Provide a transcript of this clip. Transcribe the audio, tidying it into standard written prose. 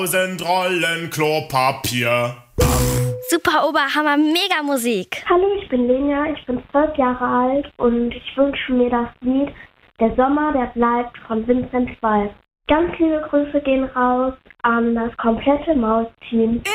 1000 Rollen Klopapier. Super Oberhammer, mega Musik. Hallo, ich bin Lena, ich bin 12 Jahre alt und ich wünsche mir das Lied Der Sommer, der bleibt von Vincent Weiss. Ganz liebe Grüße gehen raus an das komplette Maus-Team.